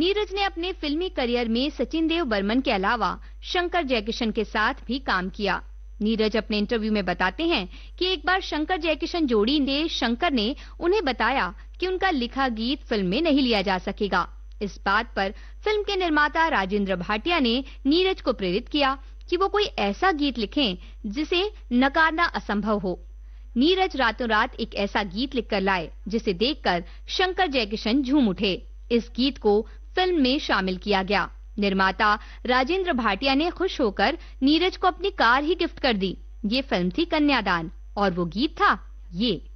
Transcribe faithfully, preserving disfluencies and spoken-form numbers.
नीरज ने अपने फिल्मी करियर में सचिन देव बर्मन के अलावा शंकर जयकिशन के साथ भी काम किया। नीरज अपने इंटरव्यू में बताते हैं कि एक बार शंकर जयकिशन जोड़ी ने शंकर ने उन्हें बताया कि उनका लिखा गीत फिल्म में नहीं लिया जा सकेगा। इस बात पर फिल्म के निर्माता राजेंद्र भाटिया ने नीरज को प्रेरित किया कि वो कोई ऐसा गीत लिखें जिसे नकारना असंभव हो। नीरज रातों रात एक ऐसा गीत लिखकर लाए जिसे देखकर शंकर जयकिशन झूम उठे। इस गीत को फिल्म में शामिल किया गया। निर्माता राजेंद्र भाटिया ने खुश होकर नीरज को अपनी कार ही गिफ्ट कर दी। ये फिल्म थी कन्यादान और वो गीत था ये।